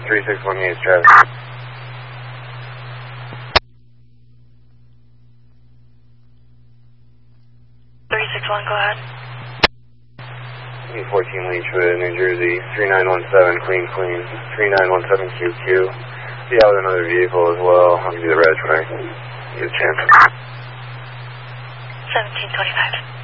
361 needs traffic. 361, go ahead. 14 Leechwood, New Jersey, 3917, clean, 3917 QQ. Be out with another vehicle as well. I'll give you the reg when I get a chance. 1725.